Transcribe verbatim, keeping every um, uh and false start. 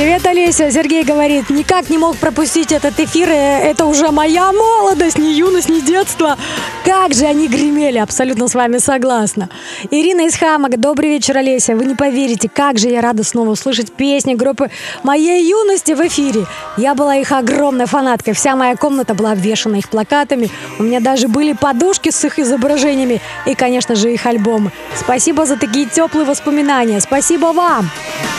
Привет, Олеся. Сергей говорит, никак не мог пропустить этот эфир. Это уже моя молодость, не юность, не детство. Как же они гремели, абсолютно с вами согласна. Ирина из Хамага. Добрый вечер, Олеся. Вы не поверите, как же я рада снова услышать песни группы моей юности в эфире. Я была их огромной фанаткой. Вся моя комната была обвешана их плакатами. У меня даже были подушки с их изображениями и, конечно же, их альбомы. Спасибо за такие теплые воспоминания. Спасибо вам.